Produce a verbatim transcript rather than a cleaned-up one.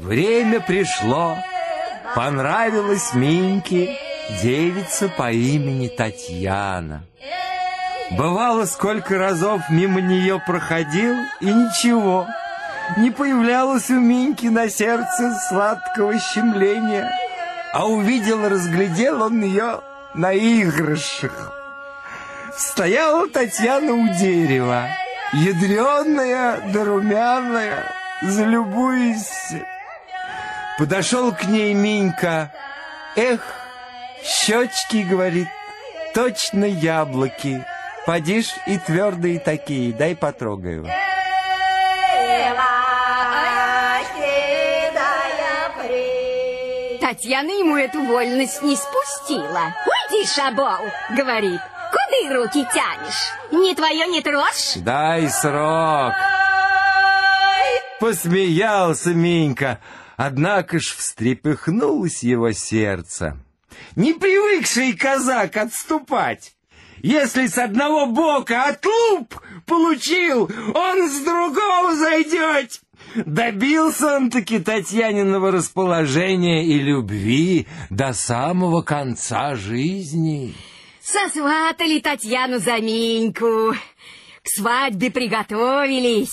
Время пришло, понравилась Миньке девица по имени Татьяна. Бывало, сколько разов мимо нее проходил, и ничего, не появлялось у Миньки на сердце сладкого щемления, а увидел, разглядел он ее на игрышах. Стояла Татьяна у дерева, ядреная да румяная, залюбуясь. Подошел к ней Минька. Эх, щечки, говорит, точно яблоки. Поди ж и твердые такие, дай потрогаю. Татьяна ему эту вольность не спустила. Уйди, шабол, говорит. Куда руки тянешь? Не твое не трожь? Дай срок. Посмеялся Минька, однако ж встрепыхнулось его сердце. Не привыкший казак отступать. Если с одного бока отлуп получил, он с другого зайдет. Добился он таки Татьяниного расположения и любви до самого конца жизни. Сосватали Татьяну за Миньку, к свадьбе приготовились.